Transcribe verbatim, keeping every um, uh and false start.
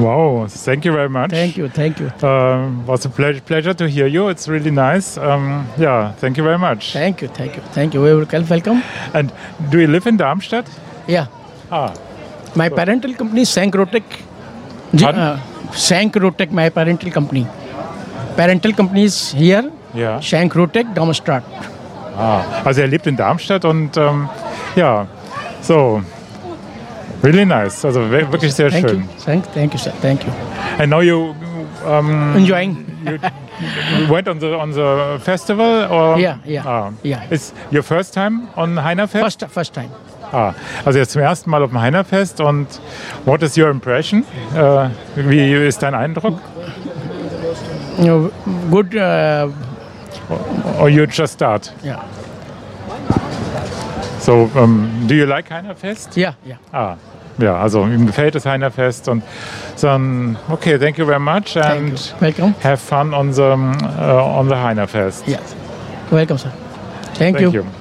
Wow, thank you very much. Thank you, thank you. Um, was a ple- pleasure to hear you. It's really nice. Um, yeah, thank you very much. Thank you, thank you, thank you. Welcome, welcome. And do you live in Darmstadt? Yeah. Ah, My parental company is Sankrotech. Pardon? Uh, Sankrotech, my parental company. Parental company is here. ja. Sankrotech, Darmstadt. Ah, also er lebt in Darmstadt und ähm, ja, so. Really nice. Also wir- wirklich sehr Thank schön. you. Thank, thank you, sir. Thank you. And now you um, Enjoying. you went on the on the festival or Yeah, yeah, Ah. yeah. It's your first time on Heinerfest? First, first time. Ah, also jetzt zum ersten Mal auf dem Heinerfest und what is your impression? Äh, wie ist dein Eindruck? You know, good. Uh, Or you just start? yeah, So, um, do you like Heinerfest? yeah, yeah. Ah, ja, also ihm gefällt das Heinerfest und dann, okay, thank you very much Thank and you. Welcome. have fun on the, uh, on the Heinerfest. Yes. Welcome, sir. Thank, Thank you. you.